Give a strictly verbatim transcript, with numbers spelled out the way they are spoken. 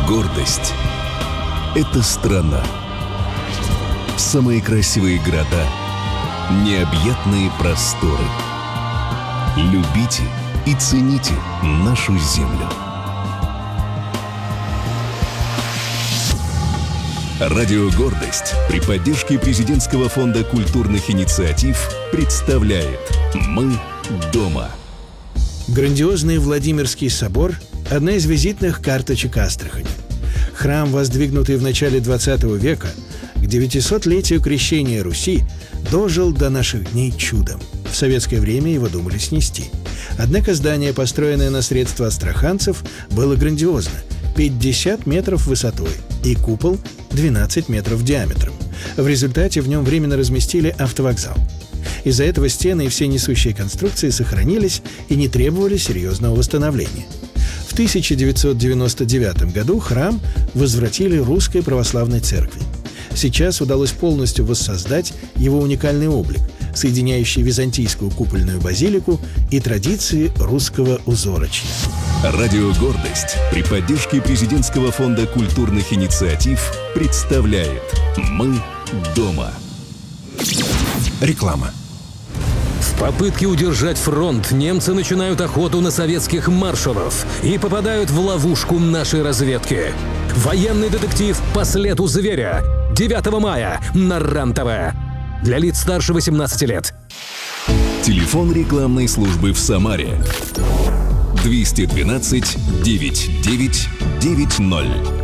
Гордость – это страна. Самые красивые города, необъятные просторы. Любите и цените нашу землю. Радио «Гордость» при поддержке Президентского фонда культурных инициатив представляет «Мы дома». Грандиозный Владимирский собор – одна из визитных карточек Астрахани. Храм, воздвигнутый в начале двадцатого века, к девятисотлетию крещения Руси, дожил до наших дней чудом. В советское время его думали снести. Однако здание, построенное на средства астраханцев, было грандиозно – пятьдесят метров высотой и купол двенадцать метров диаметром. В результате в нем временно разместили автовокзал. Из-за этого стены и все несущие конструкции сохранились и не требовали серьезного восстановления. В тысяча девятьсот девяносто девятом году храм возвратили Русской Православной Церкви. Сейчас удалось полностью воссоздать его уникальный облик, соединяющий византийскую купольную базилику и традиции русского узорочья. Радио «Гордость» при поддержке Президентского фонда культурных инициатив представляет «Мы дома». Реклама. В попытке удержать фронт немцы начинают охоту на советских маршалов и попадают в ловушку нашей разведки. Военный детектив «По следу зверя» девятого мая на РЕН-ТВ. Для лиц старше восемнадцати лет. Телефон рекламной службы в Самаре. двести двенадцать девятьсот девять девять ноль.